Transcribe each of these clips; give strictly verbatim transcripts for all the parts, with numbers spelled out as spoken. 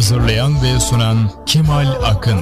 Hazırlayan ve sunan Kemal Akın.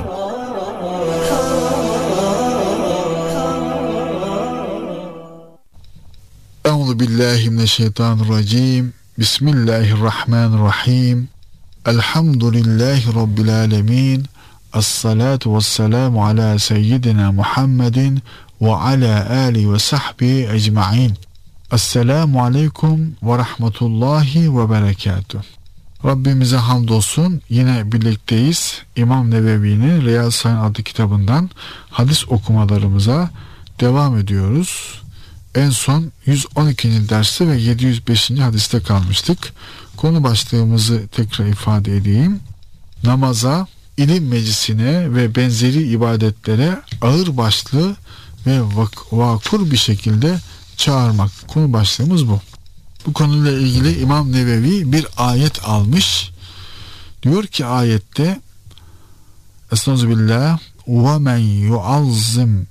Euzu billahi mineşşeytanirracim. Bismillahirrahmanirrahim. Elhamdülillahi rabbil alamin. Essalatu vesselamu ala seyyidina Muhammedin ve ala alihi ve sahbihi ecmaîn. Esselamu aleyküm ve rahmetullahi ve berekatuh. Rabbimize hamdolsun, yine birlikteyiz. İmam Nevevi'nin Riyad-ı Salihin adlı kitabından hadis okumalarımıza devam ediyoruz. En son yüz on ikinci derste ve yedi yüz beşinci hadiste kalmıştık. Konu başlığımızı tekrar ifade edeyim. Namaza, ilim meclisine ve benzeri ibadetlere ağır başlı ve vak- vakur bir şekilde çağırmak. Konu başlığımız bu. Bu konuyla ilgili İmam Nevevi bir ayet almış. Diyor ki ayette: Estağfirullah ve men yuazzim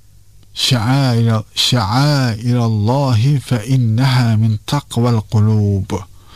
şa'airallahi fe inneha min takvel kulub.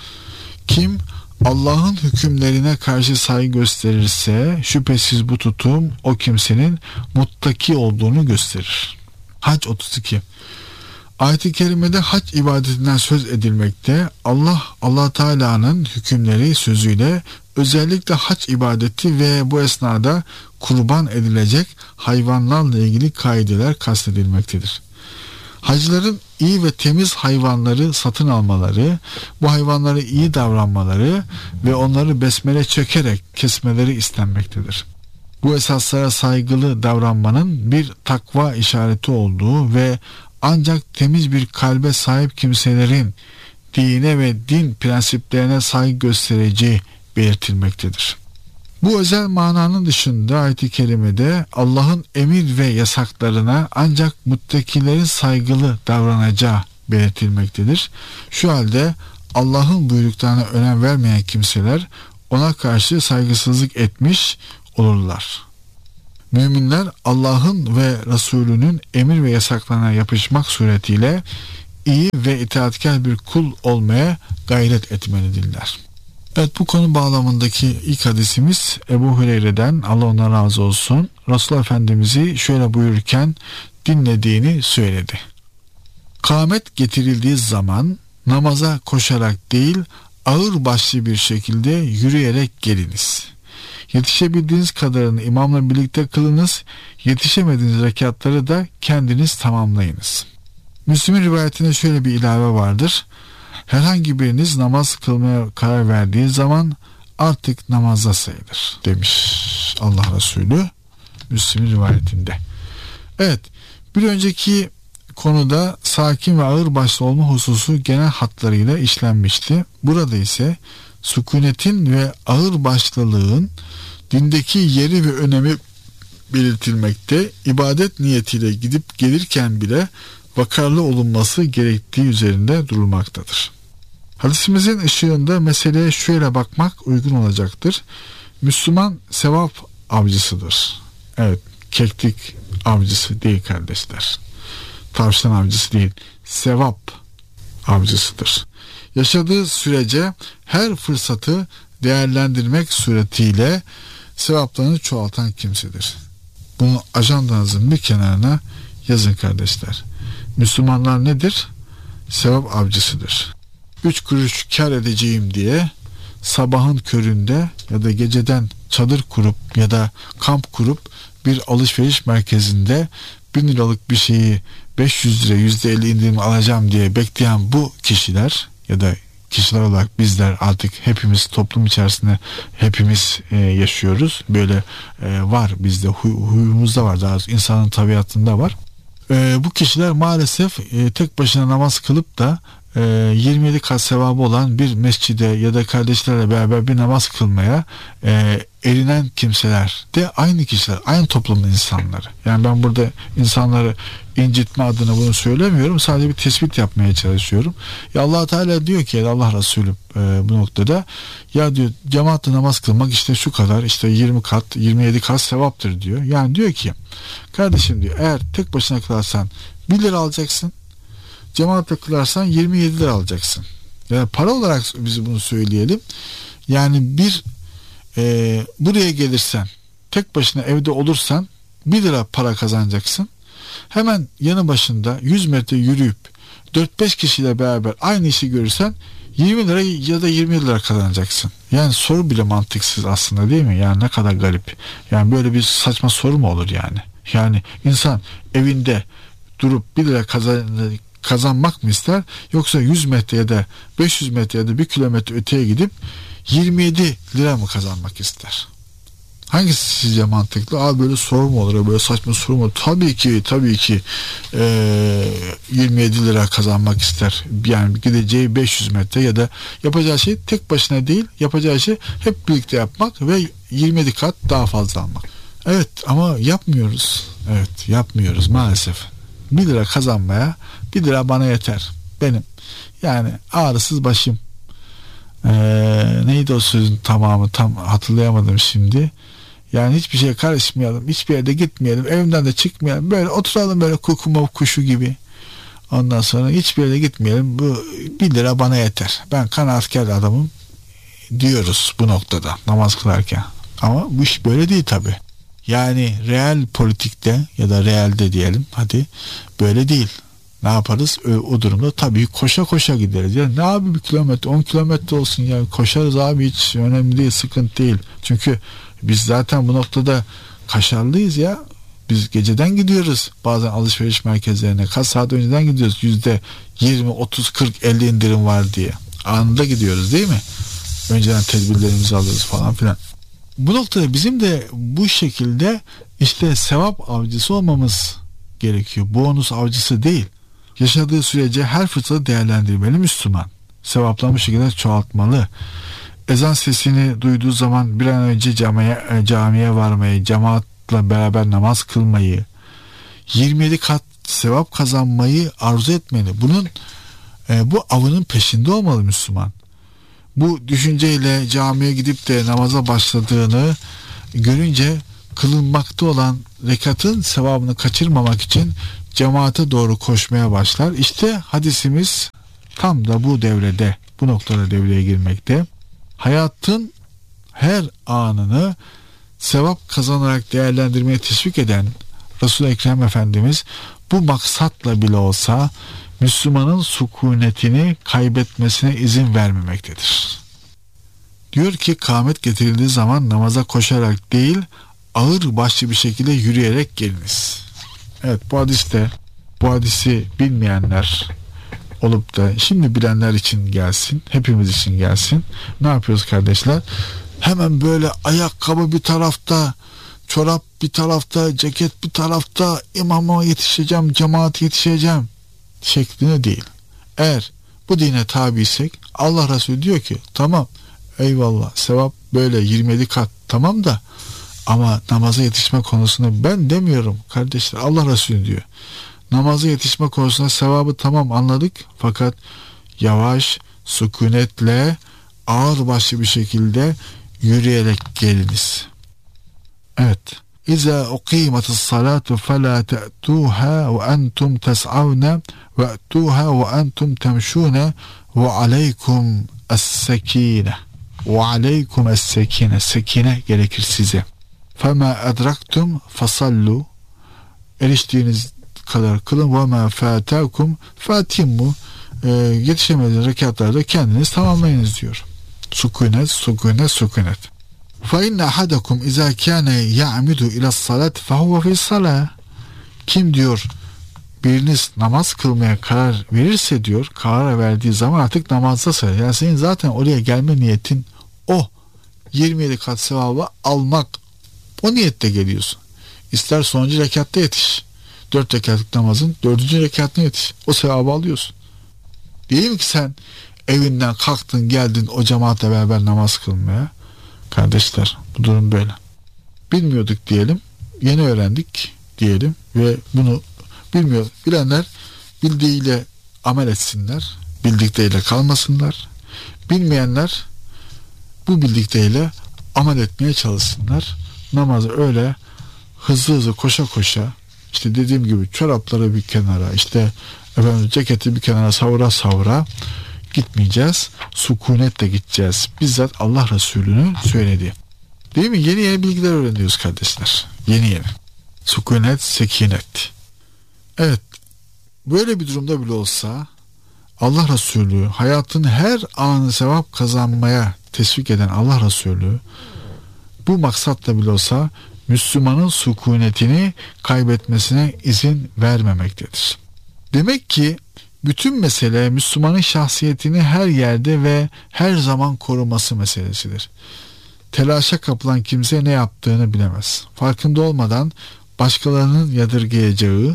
Kim Allah'ın hükümlerine karşı saygı gösterirse şüphesiz bu tutum o kimsenin muttaki olduğunu gösterir. Hac otuz iki. Ayet-i kerimede hac ibadetinden söz edilmekte. Allah, Allah Teala'nın hükümleri sözüyle özellikle hac ibadeti ve bu esnada kurban edilecek hayvanlarla ilgili kaideler kastedilmektedir. Hacıların iyi ve temiz hayvanları satın almaları, bu hayvanlara iyi davranmaları ve onları besmele çekerek kesmeleri istenmektedir. Bu esaslara saygılı davranmanın bir takva işareti olduğu ve ancak temiz bir kalbe sahip kimselerin dine ve din prensiplerine saygı göstereceği belirtilmektedir. Bu özel mananın dışında ayet-i kerimede Allah'ın emir ve yasaklarına ancak muttakilerin saygılı davranacağı belirtilmektedir. Şu halde Allah'ın buyruklarına önem vermeyen kimseler ona karşı saygısızlık etmiş olurlar. Müminler Allah'ın ve Resulünün emir ve yasaklarına yapışmak suretiyle iyi ve itaatkar bir kul olmaya gayret etmelidirler. Evet, bu konu bağlamındaki ilk hadisimiz Ebu Hureyre'den, Allah ondan razı olsun, Resulullah Efendimiz'i şöyle buyururken dinlediğini söyledi. Kâmet getirildiği zaman namaza koşarak değil ağır başlı bir şekilde yürüyerek geliniz. Yetişebildiğiniz kadarını imamla birlikte kılınız. Yetişemediğiniz rekatları da kendiniz tamamlayınız. Müslim'in rivayetinde şöyle bir ilave vardır. Herhangi biriniz namaz kılmaya karar verdiği zaman artık namazda sayılır demiş Allah Resulü Müslim'in rivayetinde. Evet, bir önceki konuda sakin ve ağır başlı olma hususu genel hatlarıyla işlenmişti. Burada ise sükunetin ve ağır başlılığın dindeki yeri ve önemi belirtilmekte. İbadet niyetiyle gidip gelirken bile vakarlı olunması gerektiği üzerinde durulmaktadır. Hadisimizin ışığında meseleye şöyle bakmak uygun olacaktır. Müslüman sevap avcısıdır. Evet, keklik avcısı değil kardeşler. Tavşan avcısı değil, sevap avcısıdır. Yaşadığı sürece her fırsatı değerlendirmek suretiyle sevaplarını çoğaltan kimsedir. Bunu ajandanızın bir kenarına yazın kardeşler. Müslümanlar nedir? Sevap avcısıdır. Üç kuruş kar edeceğim diye sabahın köründe ya da geceden çadır kurup ya da kamp kurup bir alışveriş merkezinde bin liralık bir şeyi beş yüz lira yüzde elli indirim alacağım diye bekleyen bu kişiler ya da kişiler olarak bizler artık hepimiz toplum içerisinde hepimiz e, yaşıyoruz. Böyle e, var bizde, huy, huyumuzda var, daha insanın tabiatında var. E, bu kişiler maalesef e, tek başına namaz kılıp da e, yirmi yedi kat sevabı olan bir mescide ya da kardeşlerle beraber bir namaz kılmaya e, erinen kimseler de aynı kişiler, aynı toplumun insanları. Yani ben burada insanları incitme adına bunu söylemiyorum. Sadece bir tespit yapmaya çalışıyorum. Ya Allah Teala diyor ki, Allah Resulü e, bu noktada, ya diyor cemaatle namaz kılmak işte şu kadar, işte yirmi kat, yirmi yedi kat sevaptır diyor. Yani diyor ki kardeşim diyor, eğer tek başına kılarsan bir lira alacaksın. Cemaatle kılarsan yirmi yedi lira alacaksın. Yani para olarak biz bunu söyleyelim. Yani bir e, buraya gelirsen, tek başına evde olursan bir lira para kazanacaksın. Hemen yanı başında yüz metre yürüyüp dört beş kişiyle beraber aynı işi görürsen yirmi lira ya da yirmi lira kazanacaksın. Yani soru bile mantıksız aslında, değil mi? Yani ne kadar garip. Yani böyle bir saçma soru mu olur yani? Yani insan evinde durup bir lira kazan, kazanmak mı ister? Yoksa yüz metre ya da beş yüz metre ya da bir kilometre öteye gidip yirmi yedi lira mı kazanmak ister? Hangisi sizce mantıklı? Abi böyle soru mu olur? Böyle saçma soru mu olur? Tabii ki tabii ki e, yirmi yedi lira kazanmak ister. Yani gideceği beş yüz metre ya da yapacağı şey tek başına değil, yapacağı şey hep birlikte yapmak ve yirmi yedi kat daha fazla almak. Evet, ama yapmıyoruz. Evet, yapmıyoruz maalesef. bir lira kazanmaya bir lira bana yeter. Benim yani ağrısız başım. Ee, neydi o sözün tamamı, tam hatırlayamadım şimdi. Yani hiçbir şeye karışmayalım, hiçbir yerde gitmeyelim, evimden de çıkmayalım, böyle oturalım böyle kukuma kuşu gibi. Ondan sonra hiçbir yere gitmeyelim, bu bir lira bana yeter, ben kanaatkar adamım diyoruz bu noktada namaz kılarken. Ama bu iş böyle değil tabi. Yani real politikte ya da realde diyelim hadi, böyle değil. Ne yaparız? O, o durumda tabii koşa koşa gideriz. Yani ne abi, bir kilometre on kilometre olsun ya, koşarız abi, hiç önemli değil, sıkıntı değil. Çünkü biz zaten bu noktada kaşarlıyız ya. Biz geceden gidiyoruz bazen alışveriş merkezlerine, kaç saat önceden gidiyoruz, yüzde yirmi otuz kırk elli indirim var diye anında gidiyoruz, değil mi? Önceden tedbirlerimizi alıyoruz falan filan. Bu noktada bizim de bu şekilde işte sevap avcısı olmamız gerekiyor. Bonus avcısı değil. Yaşadığı sürece her fırsatı değerlendirmeli Müslüman. Sevaplarını bu şekilde çoğaltmalı. Ezan sesini duyduğu zaman bir an önce camiye, camiye varmayı, cemaatle beraber namaz kılmayı, yirmi yedi kat sevap kazanmayı arzu etmeli. Bunun e, bu avının peşinde olmalı Müslüman. Bu düşünceyle camiye gidip de namaza başladığını görünce kılınmakta olan rekatın sevabını kaçırmamak için cemaate doğru koşmaya başlar. İşte hadisimiz tam da bu devrede, bu noktada devreye girmekte. Hayatın her anını sevap kazanarak değerlendirmeye teşvik eden Resul-i Ekrem Efendimiz bu maksatla bile olsa Müslümanın sükunetini kaybetmesine izin vermemektedir. Diyor ki kâmet getirildiği zaman namaza koşarak değil, ağır başlı bir şekilde yürüyerek geliniz. Evet, bu hadiste, bu hadisi bilmeyenler olup da şimdi bilenler için gelsin, hepimiz için gelsin. Ne yapıyoruz kardeşler? Hemen böyle ayakkabı bir tarafta, çorap bir tarafta, ceket bir tarafta, imama yetişeceğim, cemaate yetişeceğim şeklinde değil. Eğer bu dine tabiysek Allah Resulü diyor ki tamam, eyvallah, sevap böyle yirmi yedi kat, tamam da ama namaza yetişme konusunda ben demiyorum kardeşler, Allah Resulü diyor. Namaza yetişme konusunda sevabı tamam anladık, fakat yavaş, sükunetle, ağır başlı bir şekilde yürüyerek geliniz. Evet. İza uqimatis salatu fela ta'tuha ve entum tes'avne ve a'tuha ve entum temşune ve aleykum es-sekine ve aleykum es-sekine, sekine gerekir size. Fema edraktum fasallu, eriştiğiniz kadar kılın, ve ma fatakum fatimmu, e, yetişemediğiniz rekatlarda kendiniz tamamlayınız diyor. Sukunet, sukunet, sukunet. Fa inne ahadakum iza kana ya'midu ila salat fa huve fi salah. Kim diyor biriniz namaz kılmaya karar verirse diyor, karar verdiği zaman artık namazda sayılır. Yani senin zaten oraya gelme niyetin o. yirmi yedi kat sevabı almak. O niyette geliyorsun. İster sonuncu rekatta yetiş. Dört rekatlık namazın dördüncü rekatına yetiş. O sevabı alıyorsun. Değil mi ki sen evinden kalktın geldin o cemaatle beraber namaz kılmaya? Kardeşler, bu durum böyle. Bilmiyorduk diyelim, yeni öğrendik diyelim ve bunu bilmiyor, bilenler bildiğiyle amel etsinler, bildikleri kalmasınlar. Bilmeyenler bu bildikleriyle amel etmeye çalışsınlar. Namazı öyle hızlı hızlı koşa koşa, işte dediğim gibi çorapları bir kenara, işte efendim ceketi bir kenara savura savura gitmeyeceğiz. Sükunetle gideceğiz. Bizzat Allah Resulü'nün söylediği. Değil mi? Yeni yeni bilgiler öğreniyoruz kardeşler. Yeni yeni. Sükunet, sekinet. Evet. Böyle bir durumda bile olsa Allah Resulü, hayatın her anı sevap kazanmaya teşvik eden Allah Resulü, bu maksatla bile olsa Müslümanın sükunetini kaybetmesine izin vermemektedir. Demek ki bütün mesele Müslümanın şahsiyetini her yerde ve her zaman koruması meselesidir. Telaşa kapılan kimse ne yaptığını bilemez. Farkında olmadan başkalarının yadırgayacağı,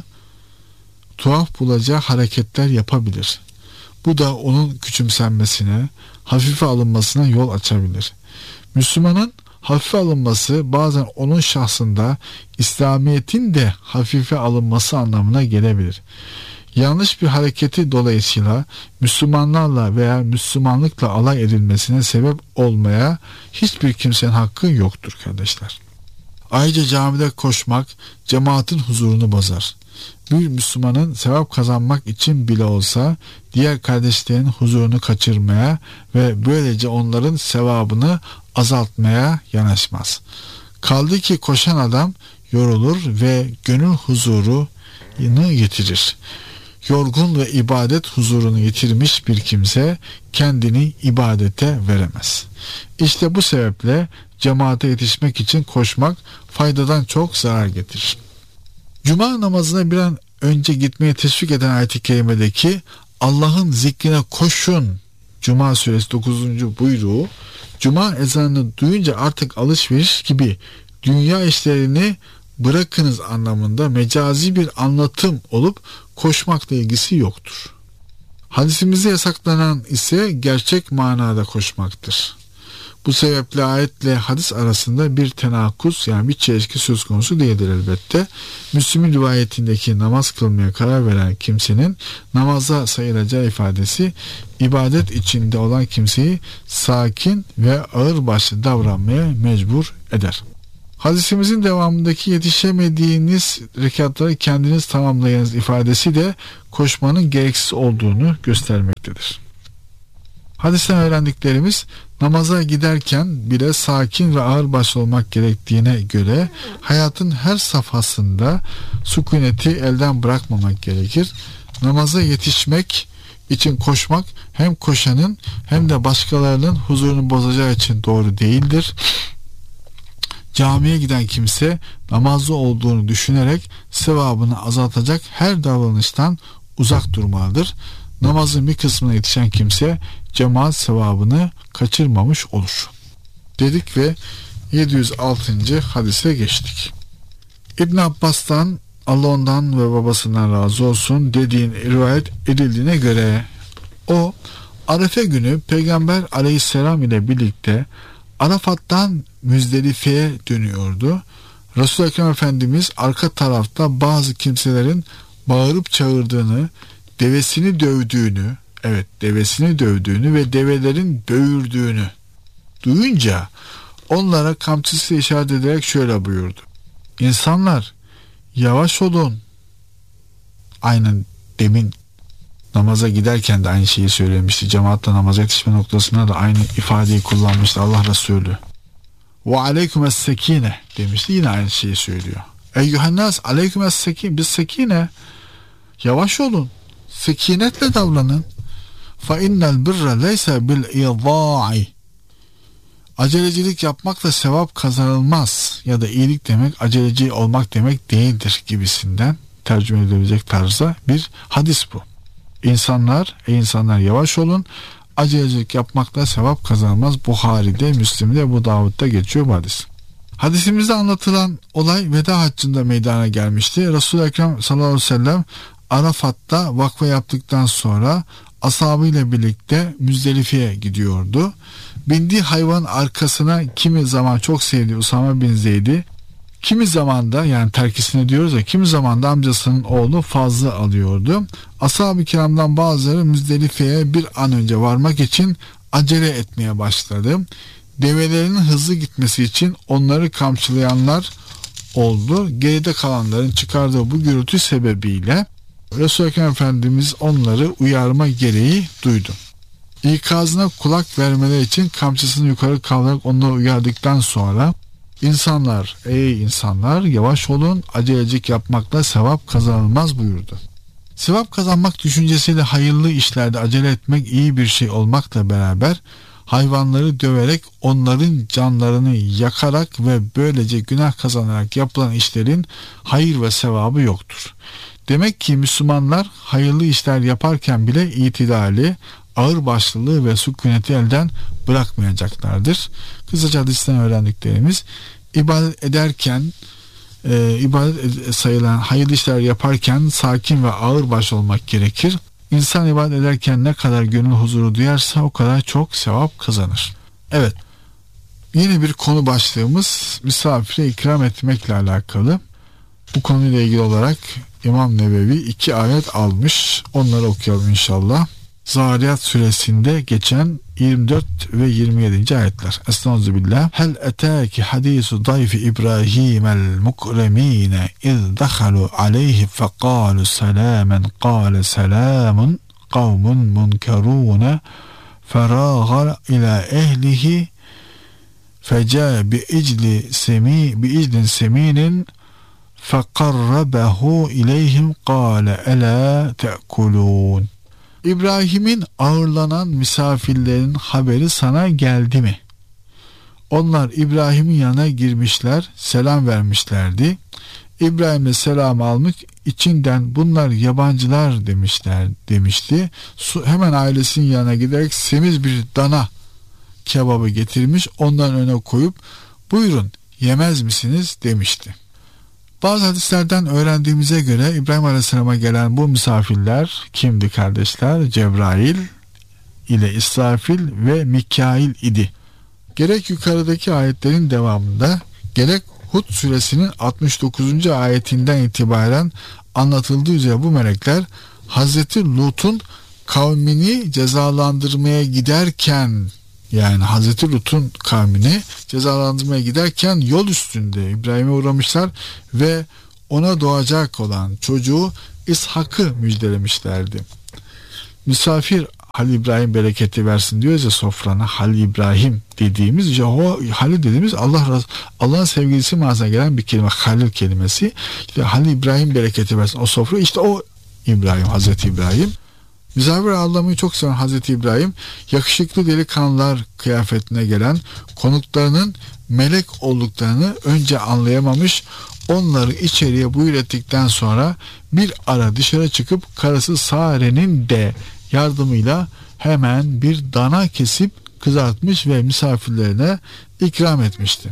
tuhaf bulacağı hareketler yapabilir. Bu da onun küçümsenmesine, hafife alınmasına yol açabilir. Müslümanın hafife alınması bazen onun şahsında İslamiyet'in de hafife alınması anlamına gelebilir. Yanlış bir hareketi dolayısıyla Müslümanlarla veya Müslümanlıkla alay edilmesine sebep olmaya hiçbir kimsenin hakkı yoktur kardeşler. Ayrıca camide koşmak cemaatin huzurunu bozar. Bir Müslümanın sevap kazanmak için bile olsa diğer kardeşlerin huzurunu kaçırmaya ve böylece onların sevabını azaltmaya yanaşmaz. Kaldı ki koşan adam yorulur ve gönül huzurunu yitirir. Yorgun ve ibadet huzurunu yitirmiş bir kimse kendini ibadete veremez. İşte bu sebeple cemaate yetişmek için koşmak faydadan çok zarar getirir. Cuma namazına bir an önce gitmeye teşvik eden ayet-i kerimedeki Allah'ın zikrine koşun Cuma suresi dokuzuncu buyruğu, Cuma ezanını duyunca artık alışveriş gibi dünya işlerini bırakınız anlamında mecazi bir anlatım olup koşmakla ilgisi yoktur. Hadisimizde yasaklanan ise gerçek manada koşmaktır. Bu sebeple ayetle hadis arasında bir tenakuz, yani bir çelişki söz konusu değildir elbette. Müslüm'ün rivayetindeki namaz kılmaya karar veren kimsenin namaza sayılacağı ifadesi ibadet içinde olan kimseyi sakin ve ağırbaşlı davranmaya mecbur eder. Hadisimizin devamındaki yetişemediğiniz rekatları kendiniz tamamlayınız ifadesi de koşmanın gereksiz olduğunu göstermektedir. Hadisten öğrendiklerimiz namaza giderken bile sakin ve ağırbaşlı olmak gerektiğine göre hayatın her safhasında sükuneti elden bırakmamak gerekir. Namaza yetişmek için koşmak hem koşanın hem de başkalarının huzurunu bozacağı için doğru değildir. Camiye giden kimse namazlı olduğunu düşünerek sevabını azaltacak her davranıştan uzak durmalıdır. Namazın bir kısmına yetişen kimse cemaat sevabını kaçırmamış olur dedik ve yedi yüz altıncı hadise geçtik. İbn Abbas'tan, Allah ondan ve babasından razı olsun, dediğin rivayet edildiğine göre o Arefe günü Peygamber aleyhisselam ile birlikte Arafat'tan Müzdelife'ye dönüyordu. Resul-i Ekrem Efendimiz arka tarafta bazı kimselerin bağırıp çağırdığını, devesini dövdüğünü, evet devesini dövdüğünü ve develerin böğürdüğünü duyunca onlara kamçısıyla işaret ederek şöyle buyurdu: İnsanlar yavaş olun. Aynen demin namaza giderken de aynı şeyi söylemişti. Cemaatle namaza yetişme noktasında da aynı ifadeyi kullanmıştı Allah Resulü. Ve aleykümes sekine demişti. Yine aynı şeyi söylüyor. Eyyühennas aleykümes sekine, biz sekine, yavaş olun, sekinetle davranın. Fe innel birre leyse bil idâ'i, acelecilik yapmakla sevap kazanılmaz ya da iyilik demek aceleci olmak demek değildir gibisinden tercüme edilebilecek tarzda bir hadis bu. İnsanlar, ey insanlar yavaş olun, acelecilik yapmakla sevap kazanılmaz. Buhari'de, Müslim'de, Ebu Davud'da geçiyor bu hadis. Hadisimizde anlatılan olay veda haccında meydana gelmişti. Resul-i Ekrem sallallahu aleyhi ve sellem Arafat'ta vakfe yaptıktan sonra ashabıyla birlikte Müzdelife'ye gidiyordu. Bindiği hayvanın arkasına kimi zaman çok sevdiği Usame bin Zeyd'i, kimi zaman da, yani terkisine diyoruz ya, kimi zaman da amcasının oğlu Fazlı alıyordu. Ashab-ı kiramdan bazıları Müzdelife'ye bir an önce varmak için acele etmeye başladı. Develerinin hızlı gitmesi için onları kamçılayanlar oldu. Geride kalanların çıkardığı bu gürültü sebebiyle Resul-i Ekrem Efendimiz onları uyarma gereği duydu. İkazına kulak vermeleri için kamçısını yukarı kaldırarak onları uyardıktan sonra İnsanlar, ey insanlar, yavaş olun, acelecik yapmakla sevap kazanılmaz buyurdu. Sevap kazanmak düşüncesiyle hayırlı işlerde acele etmek iyi bir şey olmakla beraber hayvanları döverek, onların canlarını yakarak ve böylece günah kazanarak yapılan işlerin hayır ve sevabı yoktur. Demek ki Müslümanlar hayırlı işler yaparken bile itidali, ağırbaşlılığı ve sükuneti elden bırakmayacaklardır. Kısaca hadisten öğrendiklerimiz, ibadet ederken, e, ibadet sayılan hayırlı işler yaparken sakin ve ağırbaş olmak gerekir. İnsan ibadet ederken ne kadar gönül huzuru duyarsa o kadar çok sevap kazanır. Evet, yeni bir konu başlığımız misafire ikram etmekle alakalı. Bu konuyla ilgili olarak İmam Nevevi iki ayet almış. Onları okuyalım inşallah. Zariyat suresinde geçen yirmi dört ve yirmi yedinci ayetler. Estağfirullah. Hel etâki hadisu dayfi İbrahim'el mukremîne iz dakhalu aleyhi fekâlu selâmen kâle selâmun kavmun munkerûne ferâga ilâ ehlihi fecâ bi icli semî bi iclin semînin فَقَرَّبَهُ اِلَيْهِمْ قَالَ اَلَا تَأْكُلُونَ. İbrahim'in ağırlanan misafirlerin haberi sana geldi mi? Onlar İbrahim'in yanına girmişler, selam vermişlerdi. İbrahim de selam almış, içinden bunlar yabancılar demişler demişti. Hemen ailesinin yanına giderek semiz bir dana kebabı getirmiş, ondan öne koyup buyurun yemez misiniz demişti. Bazı hadislerden öğrendiğimize göre İbrahim Aleyhisselam'a gelen bu misafirler kimdi kardeşler? Cebrail ile İsrafil ve Mikail idi. Gerek yukarıdaki ayetlerin devamında, gerek Hud suresinin altmış dokuzuncu ayetinden itibaren anlatıldığı üzere bu melekler Hazreti Lut'un kavmini cezalandırmaya giderken, yani Hazreti Lut'un kavmini cezalandırmaya giderken yol üstünde İbrahim'e uğramışlar ve ona doğacak olan çocuğu İshak'ı müjdelemişlerdi. Misafir Halil İbrahim bereketi versin diyoruz ya sofrana, Halil İbrahim dediğimiz, işte o Halil dediğimiz Allah Allah'ın sevgilisi manasına gelen bir kelime, Halil kelimesi. İşte Halil İbrahim bereketi versin o sofra, işte o İbrahim, Hazreti İbrahim. Misafir ağırlamayı çok seven Hazreti İbrahim, yakışıklı delikanlılar kıyafetine gelen konuklarının melek olduklarını önce anlayamamış, onları içeriye buyur ettikten sonra bir ara dışarı çıkıp karısı Sare'nin de yardımıyla hemen bir dana kesip kızartmış ve misafirlerine ikram etmişti.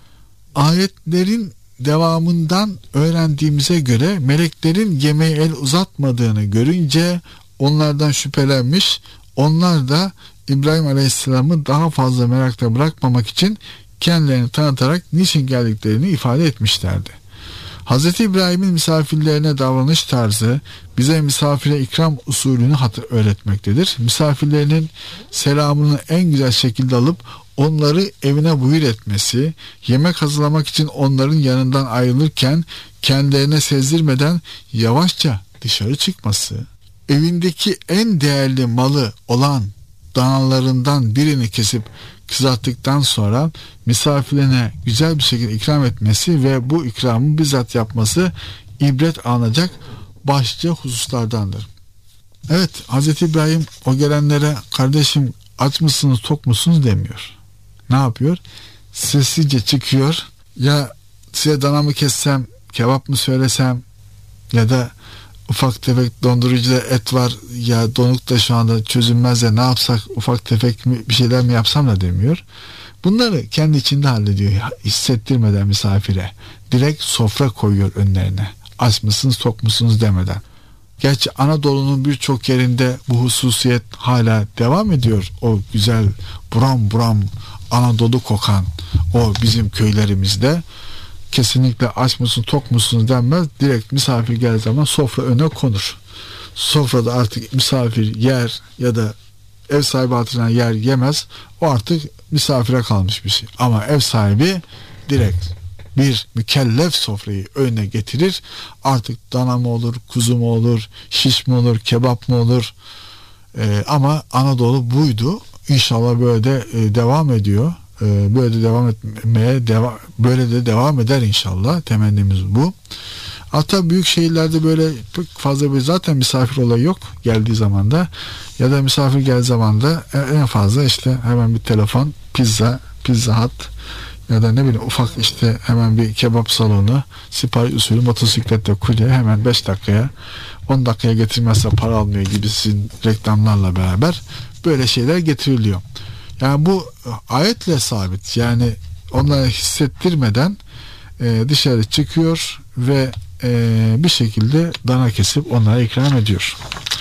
Ayetlerin devamından öğrendiğimize göre meleklerin yemeğe el uzatmadığını görünce onlardan şüphelenmiş, onlar da İbrahim Aleyhisselam'ı daha fazla merakla bırakmamak için kendilerini tanıtarak niçin geldiklerini ifade etmişlerdi. Hz. İbrahim'in misafirlerine davranış tarzı bize misafire ikram usulünü öğretmektedir. Misafirlerinin selamını en güzel şekilde alıp onları evine buyur etmesi, yemek hazırlamak için onların yanından ayrılırken kendilerine sezdirmeden yavaşça dışarı çıkması, evindeki en değerli malı olan danalarından birini kesip kızarttıktan sonra misafirine güzel bir şekilde ikram etmesi ve bu ikramı bizzat yapması ibret alınacak başlıca hususlardandır. Evet, Hz. İbrahim o gelenlere kardeşim aç mısınız tok musunuz demiyor. Ne yapıyor? Sessizce çıkıyor. Ya size dana mı kessem, kebap mı söylesem, ya da ufak tefek dondurucuda et var ya donuk da şu anda çözülmez de ne yapsak, ufak tefek mi, bir şeyler mi yapsam da demiyor. Bunları kendi içinde hallediyor, hissettirmeden misafire. Direkt sofra koyuyor önlerine. Aç mısınız tok musunuz demeden. Gerçi Anadolu'nun birçok yerinde bu hususiyet hala devam ediyor. O güzel buram buram Anadolu kokan o bizim köylerimizde kesinlikle aç mısın tok musunuz denmez. Direkt misafir geldiği zaman sofra öne konur. Sofrada artık misafir yer ya da ev sahibi hatırına yer yemez. O artık misafire kalmış bir şey. Ama ev sahibi direkt bir mükellef sofrayı önüne getirir. Artık dana mı olur, kuzu mu olur, şiş mi olur, kebap mı olur? Ee, ama Anadolu buydu. İnşallah böyle de e, devam ediyor. e, böyle de devam etmeye devam böyle de devam eder inşallah. Temennimiz bu. Hatta büyük şehirlerde böyle pek fazla bir zaten misafir olayı yok geldiği zaman da, ya da misafir geldiği zaman da en fazla işte hemen bir telefon, pizza, pizza hut ya da ne bileyim ufak işte hemen bir kebap salonu, sipariş usulü motosikletle kurye hemen beş dakikaya on dakikaya getirmezse para almıyor gibisiz reklamlarla beraber böyle şeyler getiriliyor. Yani bu ayetle sabit. Yani onlara hissettirmeden e, dışarı çıkıyor ve e, bir şekilde dana kesip onlara ikram ediyor.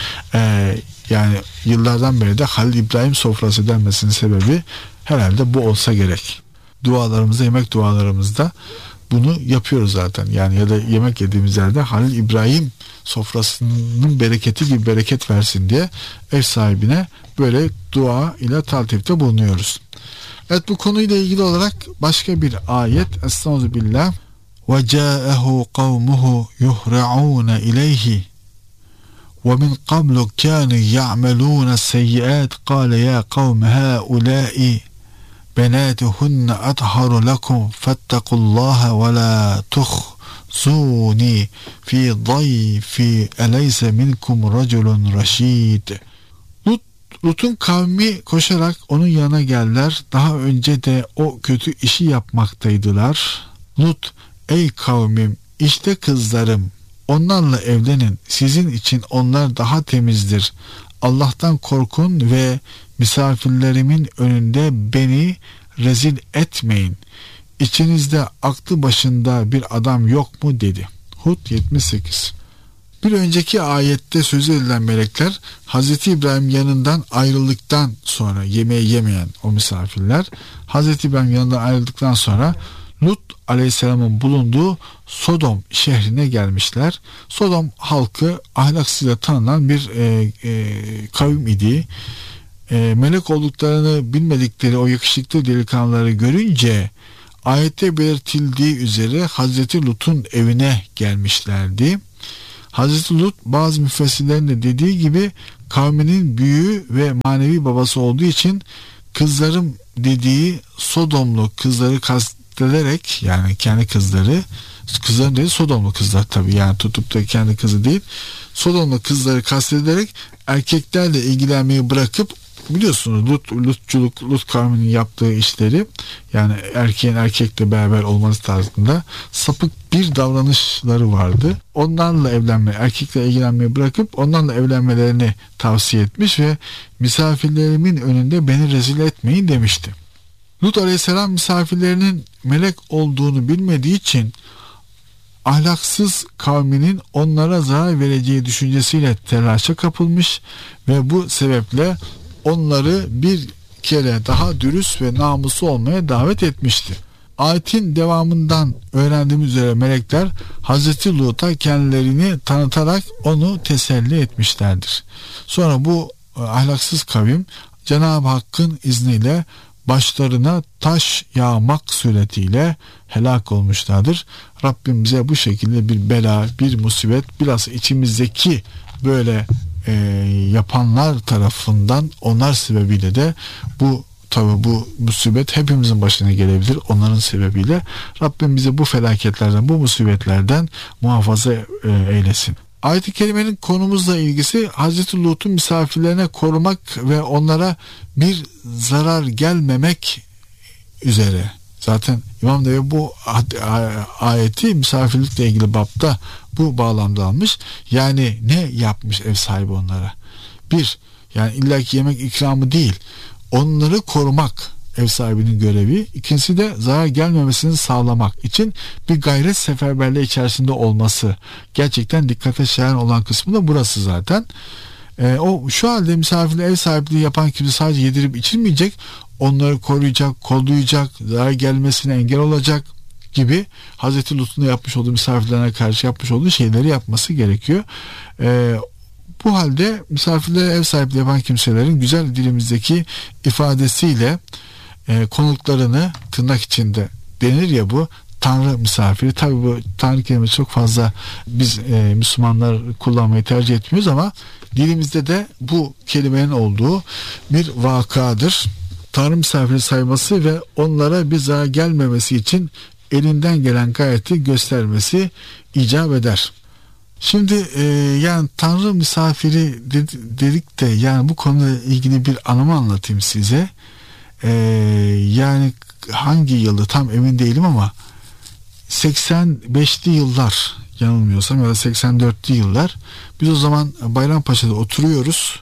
E, yani yıllardan beri de Halil İbrahim sofrası denmesinin sebebi herhalde bu olsa gerek. Dualarımızda, yemek dualarımızda bunu yapıyoruz zaten. Yani ya da yemek yediğimiz yerde Halil İbrahim sofrasının bereketi gibi bereket versin diye ev sahibine böyle dua ile taltifte bulunuyoruz. Evet, bu konuyla ilgili olarak başka bir ayet. Estağfirullah. Ve ca'ehu kavmuhu yuhra'un ileyhi ve min qablu kanu ya'malun seyyiat qala ya kavm haula'i benatuhunne atharu lekum fettekullaha ve la tuhzuni fi dayfi eleyse minkum raculun raşid. Lut, Lut'un kavmi koşarak onun yanına geldiler. Daha önce de o kötü işi yapmaktaydılar. Lut, ey kavmim, işte kızlarım, onlarla evlenin, sizin için onlar daha temizdir. Allah'tan korkun ve misafirlerimin önünde beni rezil etmeyin. İçinizde aklı başında bir adam yok mu dedi. Hud yetmiş sekiz. Bir önceki ayette söz edilen melekler Hazreti İbrahim yanından ayrıldıktan sonra, yemeği yemeyen o misafirler Hazreti İbrahim yanından ayrıldıktan sonra Lut Aleyhisselam'ın bulunduğu Sodom şehrine gelmişler. Sodom halkı ahlaksızlıkla tanınan bir e, e, kavim idi. E, melek olduklarını bilmedikleri o yakışıklı delikanlıları görünce ayette belirtildiği üzere Hazreti Lut'un evine gelmişlerdi. Hazreti Lut bazı müfessirlerin de dediği gibi kavminin büyüğü ve manevi babası olduğu için kızlarım dediği Sodomlu kızları kastederek, yani kendi kızları, kızların dedi Sodomlu kızlar tabii, yani tutup da kendi kızı değil, Sodomlu kızları kastederek erkeklerle ilgilenmeyi bırakıp, biliyorsunuz Lut, Lutçuluk, Lut kavminin yaptığı işleri, yani erkeğin erkekle beraber olması tarzında sapık bir davranışları vardı. Onlarla evlenme, erkekle ilgilenmeyi bırakıp onlarla evlenmelerini tavsiye etmiş ve misafirlerimin önünde beni rezil etmeyin demişti. Lut Aleyhisselam misafirlerinin melek olduğunu bilmediği için ahlaksız kavminin onlara zarar vereceği düşüncesiyle telaşa kapılmış ve bu sebeple onları bir kere daha dürüst ve namuslu olmaya davet etmişti. Ayetin devamından öğrendiğimiz üzere melekler Hazreti Lut'a kendilerini tanıtarak onu teselli etmişlerdir. Sonra bu ahlaksız kavim Cenab-ı Hakk'ın izniyle başlarına taş yağmak suretiyle helak olmuşlardır. Rabbim bize bu şekilde bir bela, bir musibet, biraz içimizdeki böyle e, yapanlar tarafından, onlar sebebiyle de bu tabi bu musibet hepimizin başına gelebilir. Onların sebebiyle Rabbim bize bu felaketlerden, bu musibetlerden muhafaza e, eylesin. Ayet-i Kerime'nin konumuzla ilgisi Hazreti Lut'un misafirlerine korumak ve onlara bir zarar gelmemek üzere. Zaten İmam Nevevi bu ayeti misafirlikle ilgili bapta bu bağlamda almış. Yani ne yapmış ev sahibi onlara? Bir, yani illaki yemek ikramı değil, onları korumak ev sahibinin görevi. İkincisi de zarar gelmemesini sağlamak için bir gayret seferberliği içerisinde olması. Gerçekten dikkate şayan olan kısmı da burası zaten. E, o şu halde misafirle ev sahipliği yapan kimse sadece yedirip içilmeyecek, onları koruyacak, kollayacak, zarar gelmesine engel olacak gibi Hazreti Lut'un yapmış olduğu, misafirlerine karşı yapmış olduğu şeyleri yapması gerekiyor. E, bu halde misafirlere ev sahipliği yapan kimselerin güzel dilimizdeki ifadesiyle e, konuklarını, tırnak içinde denir ya bu, Tanrı misafiri. Tabi bu Tanrı kelimesi çok fazla biz e, Müslümanlar kullanmayı tercih etmiyoruz ama dilimizde de bu kelimenin olduğu bir vakadır. Tanrı misafiri sayması ve onlara bir zarar gelmemesi için elinden gelen gayreti göstermesi icap eder. Şimdi e, yani Tanrı misafiri dedik de yani bu konuyla ilgili bir anımı anlatayım size. E, yani hangi yılda tam emin değilim ama seksen beşli yıllar yanılmıyorsam ya da seksen dörtlü yıllar. Biz o zaman Bayrampaşa'da oturuyoruz.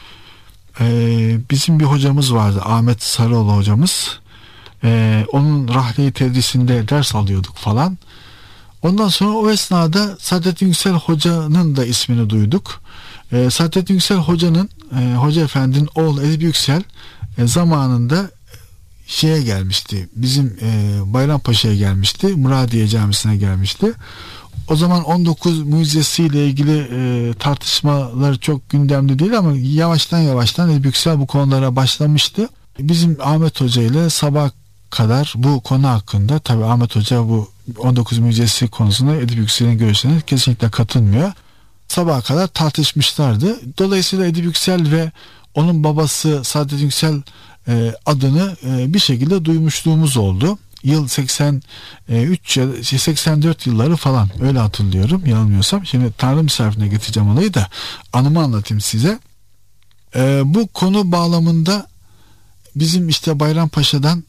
Ee, bizim bir hocamız vardı, Ahmet Sarıoğlu hocamız. Ee, onun rahle-i tedrisinde ders alıyorduk falan. Ondan sonra o esnada Saadettin Yüksel hocanın da ismini duyduk. Ee, Saadettin Yüksel hocanın e, Hoca Efendi'nin oğlu Edip Yüksel e, zamanında şeye gelmişti. Bizim e, Bayrampaşa'ya gelmişti. Muradiye Camisi'ne gelmişti. O zaman on dokuz müjdesiyle ilgili e, tartışmalar çok gündemde değil ama yavaştan yavaştan Edip Yüksel bu konulara başlamıştı. Bizim Ahmet Hoca ile sabah kadar bu konu hakkında, tabii Ahmet Hoca bu on dokuz müjdesi konusunda Edip Yüksel'in görüşlerine kesinlikle katılmıyor. Sabaha kadar tartışmışlardı. Dolayısıyla Edip Yüksel ve onun babası Saadettin Yüksel e, adını e, bir şekilde duymuşluğumuz oldu. Yıl seksen üç ya seksen dört yılları falan, öyle hatırlıyorum yanılmıyorsam. Şimdi Tanrı misafirine getireceğim olayı da anımı anlatayım size. Ee, bu konu bağlamında bizim işte Bayrampaşa'dan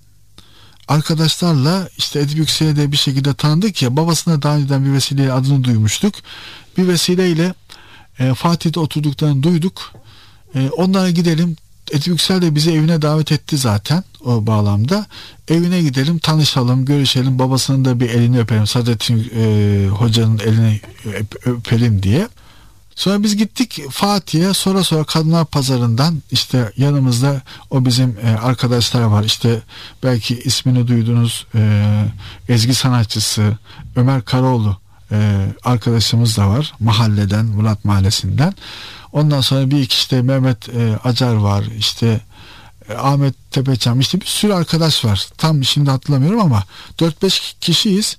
arkadaşlarla işte Edip Yüksel'i de bir şekilde tanıdık ya, babasına daha önceden bir vesileyle adını duymuştuk. Bir vesileyle e, Fatih'te oturduklarını duyduk. E, onlara gidelim. Edip Yüksel de bizi evine davet etti zaten o bağlamda. Evine gidelim, tanışalım, görüşelim, babasının da bir elini öpelim, Saadettin e, hocanın elini öp, öpelim diye. Sonra biz gittik Fatih'e. Sonra sonra Kadınlar Pazarı'ndan işte yanımızda o bizim e, arkadaşlar var. İşte belki ismini duyduğunuz e, ezgi sanatçısı Ömer Karaoğlu e, arkadaşımız da var. Mahalleden, Murat Mahallesi'nden. Ondan sonra bir iki işte Mehmet e, Acar var, işte e, Ahmet Tepeçam, işte bir sürü arkadaş var. Tam şimdi hatırlamıyorum ama dört beş kişiyiz.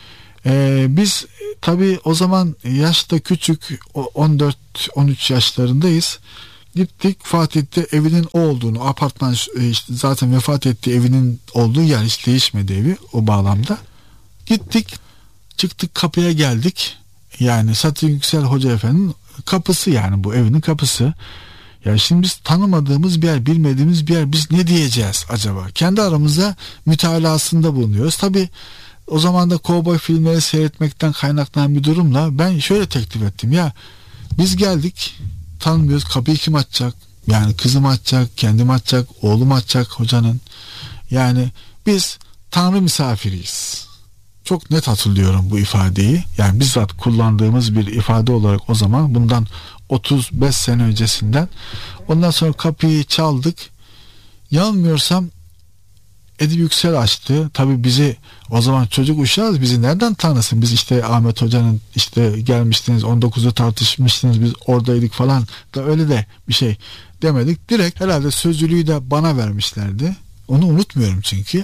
E, biz tabii o zaman yaşta küçük, on dört on üç yaşlarındayız. Gittik Fatih'te, evinin o olduğunu, apartman işte zaten vefat ettiği evinin olduğu yer, hiç değişmedi evi o bağlamda. Gittik, çıktık, kapıya geldik. Yani Saadettin Yüksel Hoca Efendi'nin kapısı, yani bu evinin kapısı. Ya şimdi biz tanımadığımız bir yer, bilmediğimiz bir yer, biz ne diyeceğiz acaba? Kendi aramızda mütalasında bulunuyoruz. Tabii o zaman da kovboy filmleri seyretmekten kaynaklanan bir durumla ben şöyle teklif ettim: ya biz geldik, tanımıyoruz, kapıyı kim açacak? Yani kızım açacak, kendim açacak, oğlum açacak hocanın. Yani biz Tanrı misafiriyiz. Çok net hatırlıyorum bu ifadeyi. Yani bizzat kullandığımız bir ifade olarak o zaman, bundan otuz beş sene öncesinden. Ondan sonra kapıyı çaldık. Yanılmıyorsam Edip Yüksel açtı. Tabii bizi, o zaman çocuk uşağız, bizi nereden tanısın? Biz işte Ahmet Hoca'nın işte gelmiştiniz, on dokuzda tartışmıştınız, biz oradaydık falan da öyle de bir şey demedik. Direkt herhalde sözcülüğü de bana vermişlerdi. Onu unutmuyorum çünkü.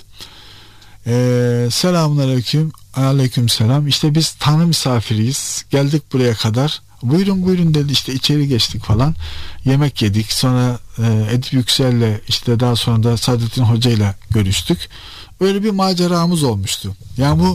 Ee, selamun aleyküm, aleyküm selam. İşte biz Tanrı misafiriyiz, geldik buraya kadar. Buyurun buyurun dedi, işte içeri geçtik falan. Yemek yedik. Sonra e, Edip Yüksel'le, işte daha sonra da Saadettin Hoca ile görüştük. Öyle bir maceramız olmuştu. Yani bu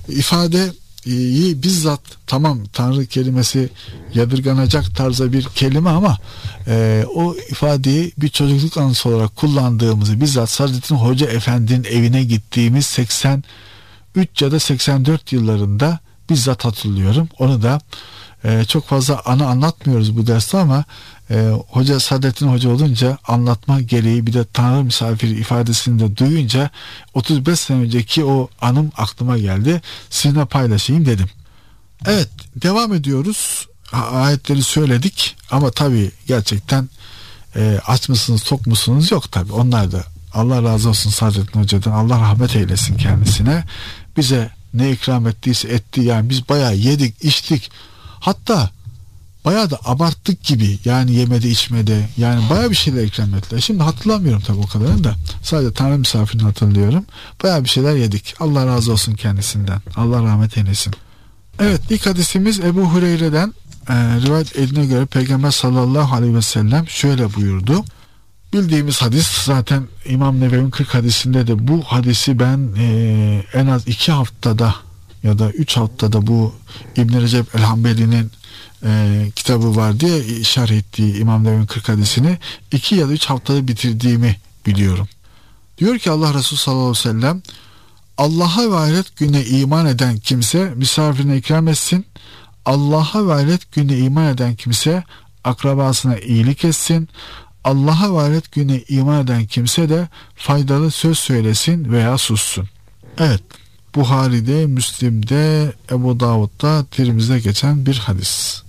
ifadeyi bizzat, tamam Tanrı kelimesi yadırganacak tarzda bir kelime ama e, o ifadeyi bir çocukluk anısı olarak kullandığımızı, bizzat Saadettin Hoca Efendi'nin evine gittiğimiz seksen üç ya da seksen dört yıllarında bizzat hatırlıyorum. Onu da Ee, çok fazla anı anlatmıyoruz bu derste ama e, Hoca Saadettin Hoca olunca anlatma gereği, bir de Tanrı misafiri ifadesini de duyunca otuz beş sene önceki o anım aklıma geldi. Sizinle paylaşayım dedim. Evet, devam ediyoruz. Ayetleri söyledik ama tabii gerçekten e, aç mısınız, tok musunuz? Yok tabii. Onlar da, Allah razı olsun Saadettin Hoca'dan, Allah rahmet eylesin kendisine. Bize ne ikram ettiyse etti. Yani biz bayağı yedik, içtik. Hatta bayağı da abarttık gibi, yani yemede içmede, yani bayağı bir şeyler ikram ettiler. Şimdi hatırlamıyorum tabii o kadarını da, sadece Tanrı misafirini hatırlıyorum. Bayağı bir şeyler yedik. Allah razı olsun kendisinden. Allah rahmet eylesin. Evet, ilk hadisimiz Ebu Hureyre'den e, rivayet edildiğine göre Peygamber sallallahu aleyhi ve sellem şöyle buyurdu: Bildiğimiz hadis zaten İmam Nevevi'nin kırk hadisinde de bu hadisi ben e, en az iki haftada ya da üç haftada bu İbn Recep el-Hanbeli'nin e, kitabı var diye şerh ettiği İmam Nevevi'nin kırk hadisini iki ya da üç haftada bitirdiğimi biliyorum. Diyor ki Allah Resulü sallallahu aleyhi ve sellem, Allah'a ve ahiret gününe iman eden kimse misafirine ikram etsin. Allah'a ve ahiret gününe iman eden kimse akrabasına iyilik etsin. Allah'a ve ahiret gününe iman eden kimse de faydalı söz söylesin veya sussun. Evet, Buhari'de, Müslim'de, Ebu Davud'da, Tirmiz'de geçen bir hadis.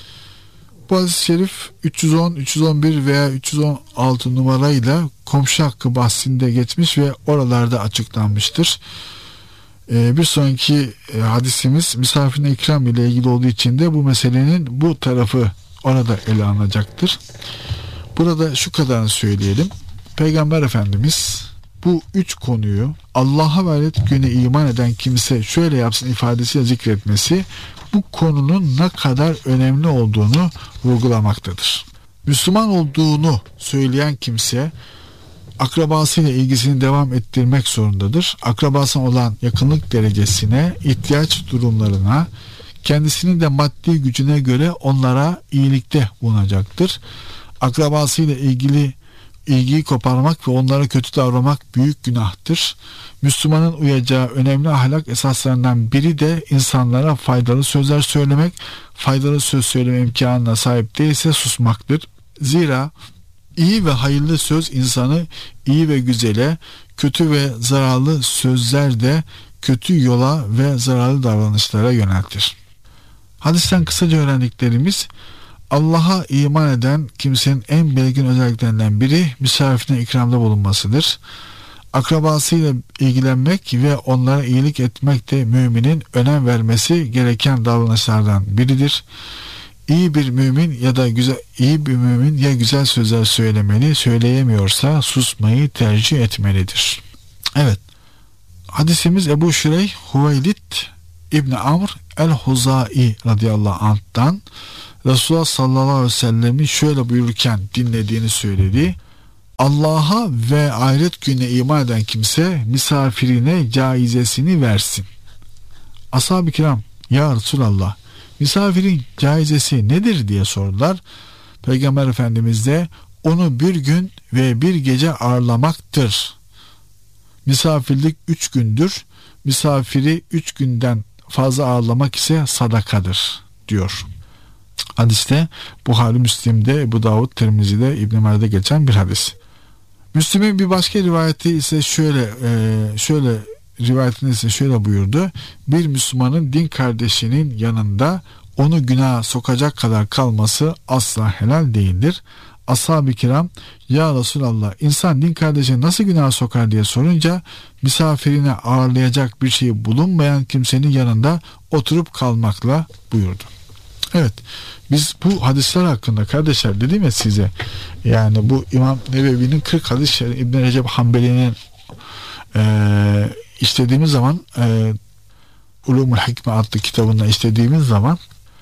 Bu hadis-i şerif üç yüz on, üç yüz on bir veya üç yüz on altı numarayla komşu hakkı bahsinde geçmiş ve oralarda açıklanmıştır. Ee, bir sonraki e, hadisimiz misafirine ikram ile ilgili olduğu için de bu meselenin bu tarafı orada ele alınacaktır. Burada şu kadarını söyleyelim. Peygamber Efendimiz bu üç konuyu Allah'a ve ahiret gününe iman eden kimse şöyle yapsın ifadesiyle zikretmesi bu konunun ne kadar önemli olduğunu vurgulamaktadır. Müslüman olduğunu söyleyen kimse akrabasıyla ilgisini devam ettirmek zorundadır. Akrabasına olan yakınlık derecesine, ihtiyaç durumlarına, kendisinin de maddi gücüne göre onlara iyilikte bulunacaktır. Akrabasıyla ilgili ilgiyi koparmak ve onlara kötü davranmak büyük günahtır. Müslümanın uyacağı önemli ahlak esaslarından biri de insanlara faydalı sözler söylemek, faydalı söz söyleme imkanına sahip değilse susmaktır. Zira iyi ve hayırlı söz insanı iyi ve güzele, kötü ve zararlı sözler de kötü yola ve zararlı davranışlara yöneltir. Hadisten kısaca öğrendiklerimiz: Allah'a iman eden kimsenin en belirgin özelliklerinden biri misafirine ikramda bulunmasıdır. Akrabasıyla ilgilenmek ve onlara iyilik etmek de müminin önem vermesi gereken davranışlardan biridir. İyi bir mümin ya da güzel iyi bir mümin ya güzel sözler söylemeli, söyleyemiyorsa susmayı tercih etmelidir. Evet. Hadisimiz Ebu Şureyh Hüveylid İbni Amr el-Huzai radıyallahu anh'tan Resulullah sallallahu aleyhi ve sellem'i şöyle buyururken dinlediğini söyledi. Allah'a ve ahiret gününe iman eden kimse misafirine caizesini versin. Ashab-ı kiram, ya Resulallah, misafirin caizesi nedir diye sordular. Peygamber Efendimiz de onu bir gün ve bir gece ağırlamaktır. Misafirlik üç gündür. Misafiri üç günden fazla ağırlamak ise sadakadır diyor. Hadiste Buhari, Müslim'de, Ebu Davud, Tirmizi'de, İbn-i Mace'de geçen bir hadis. Müslim'in bir başka rivayeti ise şöyle e, şöyle rivayetinde ise şöyle buyurdu. Bir Müslümanın din kardeşinin yanında onu günaha sokacak kadar kalması asla helal değildir. Ashab-ı kiram, ya Resulallah, insan din kardeşini nasıl günaha sokar diye sorunca misafirine ağırlayacak bir şey bulunmayan kimsenin yanında oturup kalmakla buyurdu. Evet, biz bu hadisler hakkında kardeşler dedim ya size, yani bu İmam Nevevi'nin kırk hadis-i İbn Recep Hanbeli'nin e, işlediğimiz zaman e, Ulumul Hikme adlı kitabında işlediğimiz zaman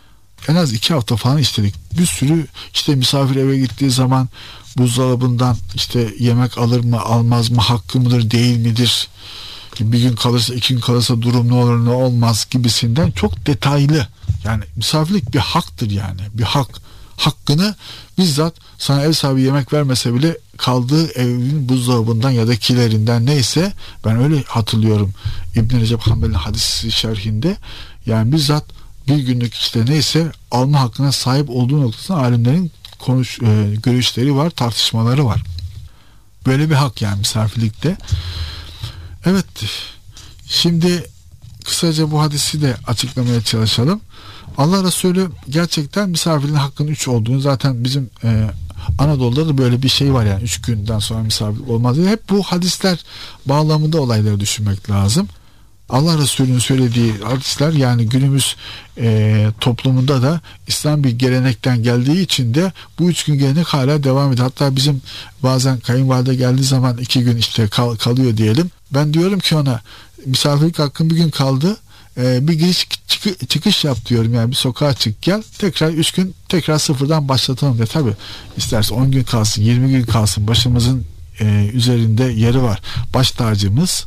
en az iki hafta falan işledik. Bir sürü işte misafir eve gittiği zaman buzdolabından işte yemek alır mı almaz mı, hakkı mıdır değil midir, bir gün kalırsa iki gün kalırsa durum ne olur ne olmaz gibisinden çok detaylı. Yani misafirlik bir haktır, yani bir hak. Hakkını bizzat sana ev sahibi yemek vermese bile kaldığı evin buzdolabından ya da kilerinden neyse, ben öyle hatırlıyorum İbn Recep Hanbeli'nin hadisi şerhinde, yani bizzat bir günlük işte neyse alma hakkına sahip olduğu noktasında alimlerin konuş, e, görüşleri var, tartışmaları var. Böyle bir hak yani misafirlikte. Evet, şimdi kısaca bu hadisi de açıklamaya çalışalım. Allah Resulü gerçekten misafirin hakkının üç olduğunu, zaten bizim e, Anadolu'da da böyle bir şey var, yani üç günden sonra misafir olmaz diye. Hep bu hadisler bağlamında olayları düşünmek lazım. Allah Resulü'nün söylediği hadisler, yani günümüz e, toplumunda da İslam bir gelenekten geldiği için de bu üç gün gelenek hala devam ediyor. Hatta bizim bazen kayınvalide geldiği zaman iki gün işte kal, kalıyor diyelim. Ben diyorum ki ona, misafirlik hakkın bir gün kaldı. e, bir giriş çıkı, çıkış yap diyorum, yani bir sokağa çık gel, tekrar üç gün tekrar sıfırdan başlatalım diye. Tabi isterse on gün kalsın, yirmi gün kalsın, başımızın e, üzerinde yeri var, baş tacımız,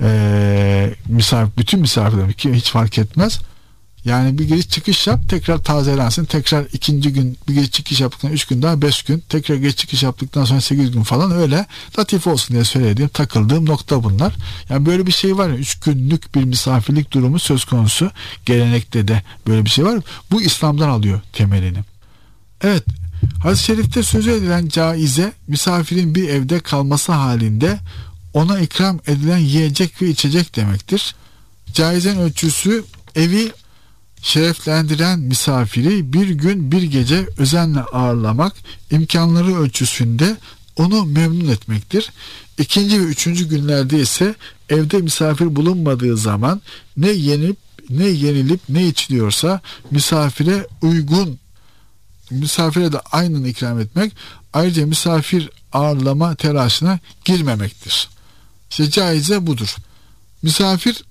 e, misafir, bütün misafirler ki hiç fark etmez. Yani bir giriş çıkış yap, tekrar tazelensin, tekrar ikinci gün bir giriş çıkış yaptıktan üç gün daha beş gün, tekrar giriş çıkış yaptıktan sonra sekiz gün falan, öyle latif olsun diye söylediğim, takıldığım nokta bunlar. Yani böyle bir şey var ya, üç günlük bir misafirlik durumu söz konusu, gelenekte de böyle bir şey var. Bu İslam'dan alıyor temelini. Evet, hadis-i şerifte sözü edilen caize, misafirin bir evde kalması halinde ona ikram edilen yiyecek ve içecek demektir. Caizenin ölçüsü, evi şereflendiren misafiri bir gün bir gece özenle ağırlamak, imkanları ölçüsünde onu memnun etmektir. İkinci ve üçüncü günlerde ise evde misafir bulunmadığı zaman ne yenip ne yenilip ne içiliyorsa misafire uygun, misafire de aynını ikram etmek, ayrıca misafir ağırlama telaşına girmemektir. İşte caize budur. Misafir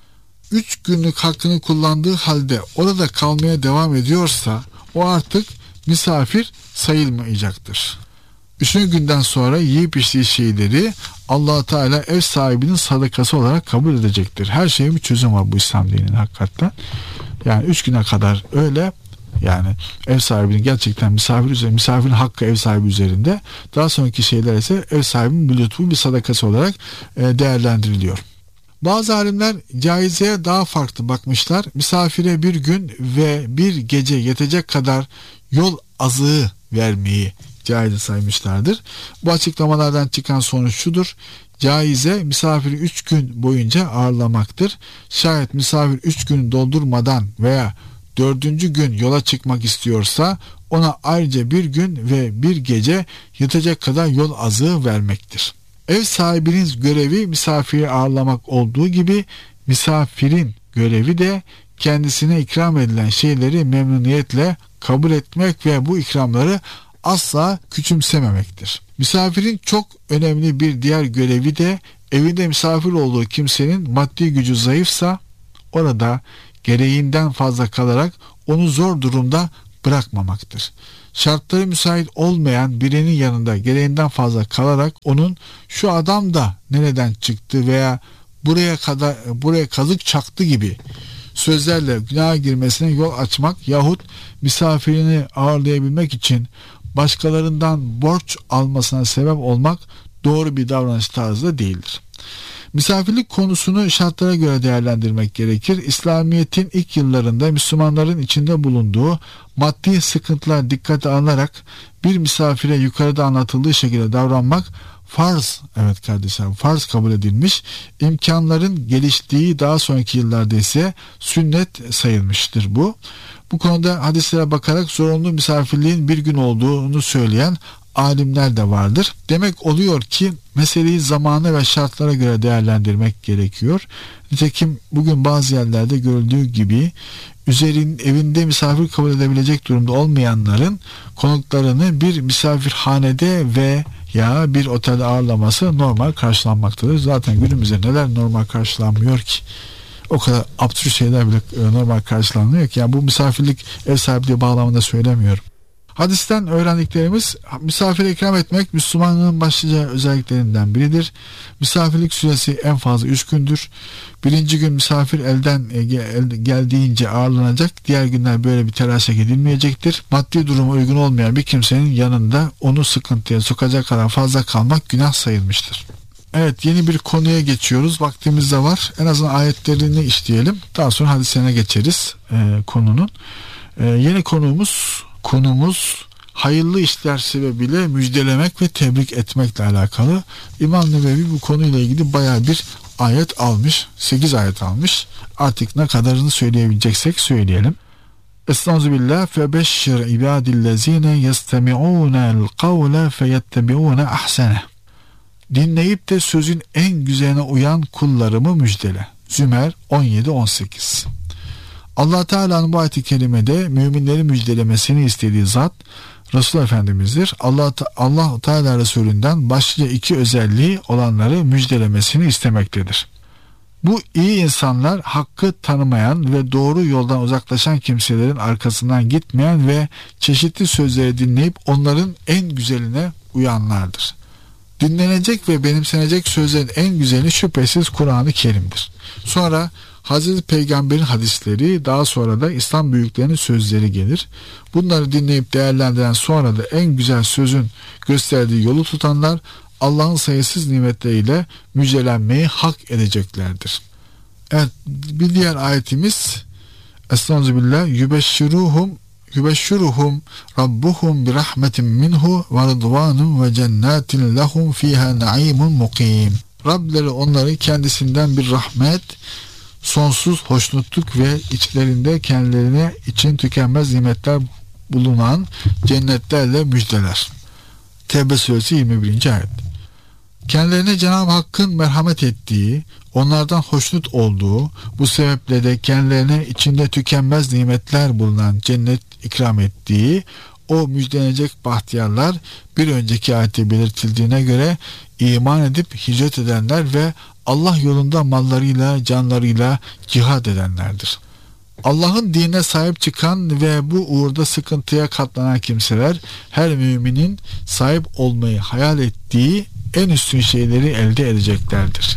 üç günlük hakkını kullandığı halde orada kalmaya devam ediyorsa o artık misafir sayılmayacaktır. Üçüncü günden sonra yiyip içtiği şeyleri Allah Teala ev sahibinin sadakası olarak kabul edecektir. Her şeyin bir çözüm var bu İslam dininin hakikaten. Yani üç güne kadar öyle, yani ev sahibinin gerçekten misafir üzerinde, misafirin hakkı ev sahibi üzerinde, daha sonraki şeyler ise ev sahibinin bir lütfu, bir sadakası olarak değerlendiriliyor. Bazı alimler caizeye daha farklı bakmışlar. Misafire bir gün ve bir gece yetecek kadar yol azığı vermeyi caize saymışlardır. Bu açıklamalardan çıkan sonuç şudur: caize misafiri üç gün boyunca ağırlamaktır. Şayet misafir üç gün doldurmadan veya dördüncü gün yola çıkmak istiyorsa ona ayrıca bir gün ve bir gece yetecek kadar yol azığı vermektir. Ev sahibinin görevi misafiri ağırlamak olduğu gibi misafirin görevi de kendisine ikram edilen şeyleri memnuniyetle kabul etmek ve bu ikramları asla küçümsememektir. Misafirin çok önemli bir diğer görevi de evinde misafir olduğu kimsenin maddi gücü zayıfsa orada gereğinden fazla kalarak onu zor durumda bırakmamaktır. Şartları müsait olmayan birinin yanında gereğinden fazla kalarak onun "şu adam da nereden çıktı" veya buraya kadar buraya kazık çaktı gibi sözlerle günaha girmesine yol açmak yahut misafirini ağırlayabilmek için başkalarından borç almasına sebep olmak doğru bir davranış tarzı da değildir. Misafirlik konusunu şartlara göre değerlendirmek gerekir. İslamiyet'in ilk yıllarında Müslümanların içinde bulunduğu maddi sıkıntılar dikkate alınarak bir misafire yukarıda anlatıldığı şekilde davranmak farz, evet kardeşlerim, farz kabul edilmiş, imkanların geliştiği daha sonraki yıllarda ise sünnet sayılmıştır bu. Bu konuda hadislere bakarak zorunlu misafirliğin bir gün olduğunu söyleyen alimler de vardır. Demek oluyor ki meseleyi zamana ve şartlara göre değerlendirmek gerekiyor. Nitekim bugün bazı yerlerde görüldüğü gibi üzerin evinde misafir kabul edebilecek durumda olmayanların konuklarını bir misafirhanede ve ya bir otelde ağırlaması normal karşılanmaktadır. Zaten günümüzde neler normal karşılanmıyor ki? O kadar absürt şeyler bile normal karşılanmıyor ki. Yani bu misafirlik ev sahipliği bağlamında söylemiyorum. Hadisten öğrendiklerimiz: misafire ikram etmek Müslümanlığın başlıca özelliklerinden biridir. Misafirlik süresi en fazla üç gündür. Birinci gün misafir elden geldiğince ağırlanacak. Diğer günler böyle bir telaşa gidilmeyecektir. Maddi durumu uygun olmayan bir kimsenin yanında onu sıkıntıya sokacak kadar fazla kalmak günah sayılmıştır. Evet, yeni bir konuya geçiyoruz. Vaktimiz de var. En azından ayetlerini işleyelim. Daha sonra hadislerine geçeriz e, konunun. E, yeni konumuz konumuz hayırlı işler sebebiyle müjdelemek ve tebrik etmekle alakalı. İmam Nevevi bu konuyla ilgili bayağı bir ayet almış. sekiz ayet almış. Artık ne kadarını söyleyebileceksek söyleyelim. Estağfirullah febeşşir ibadillezine yestemi'ûnel kavle feyettebi'ûne ahsene. Dinleyip de sözün en güzeline uyan kullarımı müjdele. Zümer on yedi on sekiz. Allah Teala'nın bu ayet-i kerimede müminleri müjdelemesini istediği zat Resul Efendimiz'dir. Allah Allah Teala Resulünden başlıca iki özelliği olanları müjdelemesini istemektedir. Bu iyi insanlar hakkı tanımayan ve doğru yoldan uzaklaşan kimselerin arkasından gitmeyen ve çeşitli sözleri dinleyip onların en güzeline uyanlardır. Dinlenecek ve benimsenecek sözlerin en güzeli şüphesiz Kur'an-ı Kerim'dir. Sonra Hazreti Peygamber'in hadisleri, daha sonra da İslam büyüklerinin sözleri gelir. Bunları dinleyip değerlendiren sonra da en güzel sözün gösterdiği yolu tutanlar Allah'ın sayısız nimetleriyle müjdelenmeyi hak edeceklerdir. Evet, bir diğer ayetimiz Estağfirullah, yübeşşiruhum yübeşşiruhum rabbuhum bir rahmetin minhu ve rıdvanun ve cennetin lehum fiha naimun mukim. Rableri onları kendisinden bir rahmet, sonsuz hoşnutluk ve içlerinde kendilerine için tükenmez nimetler bulunan cennetlerle müjdeler. Tevbe suresi yirmi birinci ayet. Kendilerine Cenab-ı Hakk'ın merhamet ettiği, onlardan hoşnut olduğu, bu sebeple de kendilerine içinde tükenmez nimetler bulunan cennet ikram ettiği o müjdelenecek bahtiyarlar, bir önceki ayette belirtildiğine göre iman edip hicret edenler ve Allah yolunda mallarıyla, canlarıyla cihad edenlerdir. Allah'ın dinine sahip çıkan ve bu uğurda sıkıntıya katlanan kimseler, her müminin sahip olmayı hayal ettiği en üstün şeyleri elde edeceklerdir.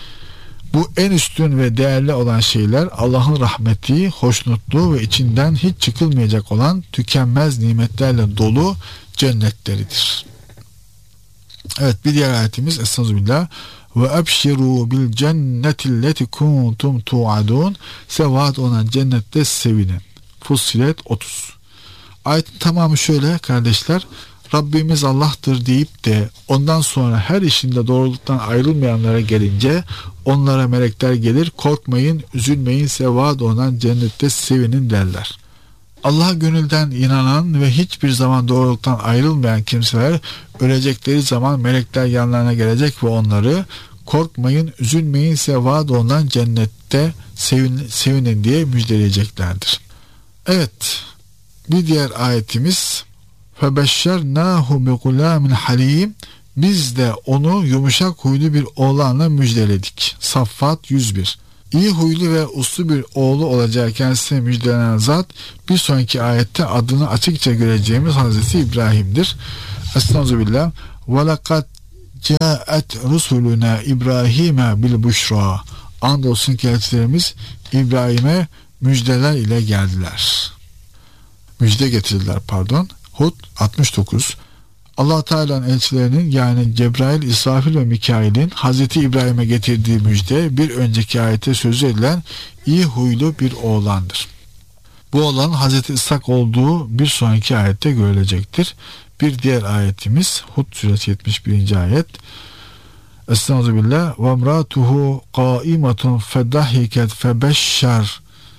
Bu en üstün ve değerli olan şeyler Allah'ın rahmeti, hoşnutluğu ve içinden hiç çıkılmayacak olan tükenmez nimetlerle dolu cennetleridir. Evet, bir diğer ayetimiz Estağfirullah, ve ebşiru bil cennetilleti kuntum tuadun, size vaat olan cennette sevinin. Fussilet otuz. Ayetin tamamı şöyle kardeşler: Rabbimiz Allah'tır deyip de ondan sonra her işinde doğruluktan ayrılmayanlara gelince onlara melekler gelir, korkmayın, üzülmeyin, size vaat olan cennette sevinin derler. Allah'a gönülden inanan ve hiçbir zaman doğruluktan ayrılmayan kimseler ölecekleri zaman melekler yanlarına gelecek ve onları korkmayın, üzülmeyin, size vaat olunan cennette sevin, sevinin diye müjdeleyeceklerdir. Evet, bir diğer ayetimiz فَبَشَّرْنَاهُ بِغُلَامٍ حَلِيمٍ, biz de onu yumuşak huylu bir oğlanla müjdeledik. Saffat yüz bir. İyi huylu ve uslu bir oğlu olacağı kendisine müjdelenen zat, bir sonraki ayette adını açıkça göreceğimiz Hazreti İbrahim'dir. Estağfirullah. وَلَقَدْ جَاءَتْ رُسُلُنَا İbrahim'e bil-buşra. Andolsun ki elçilerimiz İbrahim'e müjdeler ile geldiler. Müjde getirdiler pardon. Hud altmış dokuz. Allah Teala'nın elçilerinin, yani Cebrail, İsrafil ve Mikail'in Hazreti İbrahim'e getirdiği müjde bir önceki ayette sözü edilen iyi huylu bir oğlandır. Bu oğlanın Hazreti İshak olduğu bir sonraki ayette görülecektir. Bir diğer ayetimiz Hud suresi yetmiş birinci ayet. Estağfirullah. Ve emratuhu qaimatun fedahiket febeşşer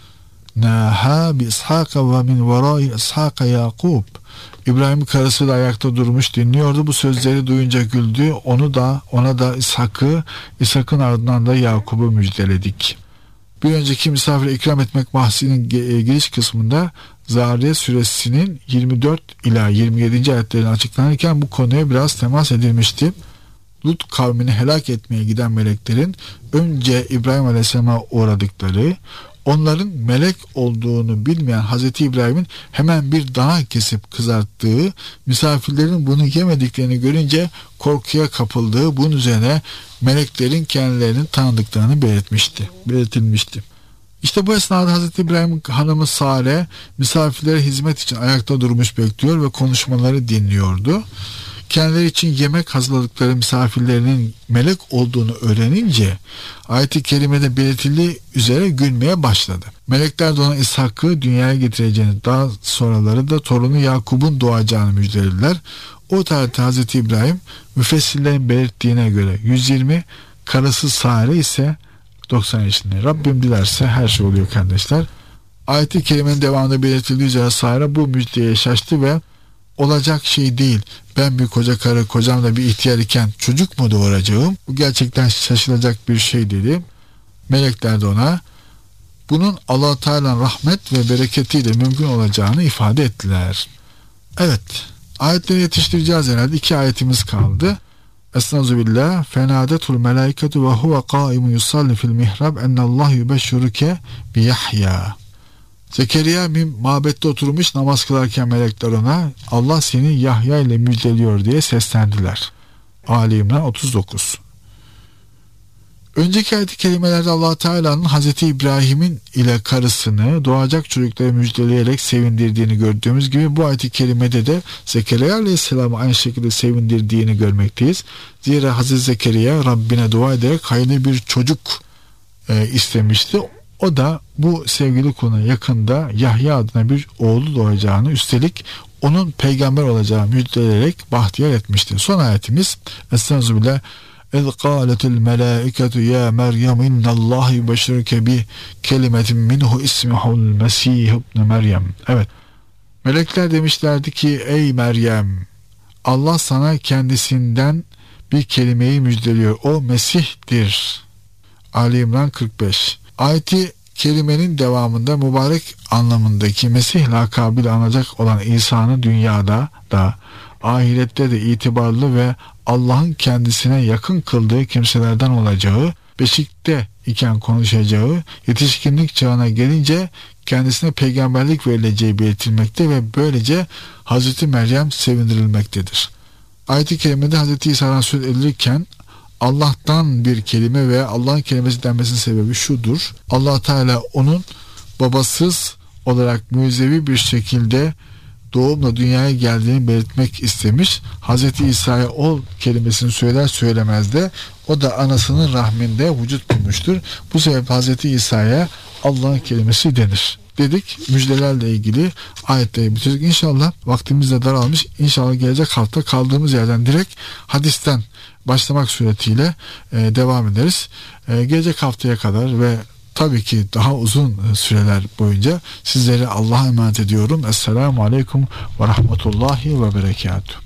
naha bi İshak ve min verai İshak Yakub. İbrahim karısı da ayakta durmuş dinliyordu. Bu sözleri duyunca güldü. Onu da ona da İshak'ı, İshak'ın ardından da Yakub'u müjdeledik. Bir önceki misafire ikram etmek bahsinin giriş kısmında Zariyat suresinin yirmi dört ila yirmi yedinci ayetlerini açıklanırken bu konuya biraz temas edilmişti. Lut kavmini helak etmeye giden meleklerin önce İbrahim Aleyhisselam'a uğradıkları, onların melek olduğunu bilmeyen Hazreti İbrahim'in hemen bir dana kesip kızarttığı, misafirlerin bunu yemediklerini görünce korkuya kapıldığı, bunun üzerine meleklerin kendilerini tanıdıklarını belirtmişti, belirtilmişti. İşte bu esnada Hazreti İbrahim hanımı Sare misafirlere hizmet için ayakta durmuş bekliyor ve konuşmaları dinliyordu. Kendileri için yemek hazırladıkları misafirlerinin melek olduğunu öğrenince ayet-i kerimede belirtildiği üzere gülmeye başladı. Melekler de ona İshak'ı dünyaya getireceğini, daha sonraları da torunu Yakub'un doğacağını müjdelediler. O tarihte Hazreti İbrahim müfessirlerin belirttiğine göre yüz yirmi, karısı Sare ise doksan yaşında. Rabbim dilerse her şey oluyor kardeşler. Ayet-i kerimenin devamında belirtildiği üzere Sare bu müjdeye şaştı ve olacak şey değil, ben bir koca karı, kocam da bir ihtiyar iken çocuk mu doğuracağım? Bu gerçekten şaşılacak bir şey dedi. Melekler de ona bunun Allah-u Teala'nın rahmet ve bereketiyle mümkün olacağını ifade ettiler. Evet, ayetleri yetiştireceğiz herhalde. İki ayetimiz kaldı. Estağfirullah. Fenadetul melaiketu ve huve kaimun yusalli fil mihrab ennallahu yubeşşiruke bi Yahya. Zekeriya mabette oturmuş namaz kılarken melekler ona Allah seni Yahya ile müjdeliyor diye seslendiler. Ali İmran otuz dokuz. Önceki ayet-i kerimelerde Allah Teala'nın Hazreti İbrahim'in ile karısını doğacak çocukları müjdeleyerek sevindirdiğini gördüğümüz gibi bu ayet-i kerimede de Zekeriya Aleyhisselam'ı aynı şekilde sevindirdiğini görmekteyiz. Zira Hazreti Zekeriya Rabbine dua ederek hayırlı bir çocuk e, istemişti. O da bu sevgili kuluna yakında Yahya adına bir oğlu doğacağını, üstelik onun peygamber olacağını müjdeleyerek bahtiyar etmişti. Son ayetimiz Estağfirullah. اِذْ قَالَتِ الْمَلَائِكَةُ يَا مَرْيَمْ اِنَّ اللّٰهِ يُبَشِّرُكَ بِكَلِمَةٍ مِنْهُ اِسْمِهُ الْمَس۪يهُ ibn Meryem. Evet. Melekler demişlerdi ki ey Meryem, Allah sana kendisinden bir kelimeyi müjdeliyor. O Mesih'tir. Ali İmran kırk beş. Ayeti kelimenin devamında mübarek anlamındaki Mesih lakabıyla anacak olan İsa'nın dünyada da ahirette de itibarlı ve Allah'ın kendisine yakın kıldığı kimselerden olacağı, beşikte iken konuşacağı, yetişkinlik çağına gelince kendisine peygamberlik verileceği belirtilmekte ve böylece Hazreti Meryem sevindirilmektedir. Ayet-i kerimede Hazreti İsa'dan söz edilirken Allah'tan bir kelime ve Allah'ın kelimesi denmesinin sebebi şudur: Allah Teala onun babasız olarak mucizevi bir şekilde doğumla dünyaya geldiğini belirtmek istemiş. Hazreti İsa'ya ol kelimesini söyler söylemez de o da anasının rahminde vücut bulmuştur. Bu sebeple Hazreti İsa'ya Allah'ın kelimesi denir. Dedik, müjdelerle ilgili ayetleri bitirdik. İnşallah vaktimiz de daralmış. İnşallah gelecek hafta kaldığımız yerden direkt hadisten başlamak suretiyle e, devam ederiz. E, gelecek haftaya kadar ve tabii ki daha uzun süreler boyunca sizleri Allah'a emanet ediyorum. Esselamu Aleyküm ve Rahmetullahi ve Berekatuhu.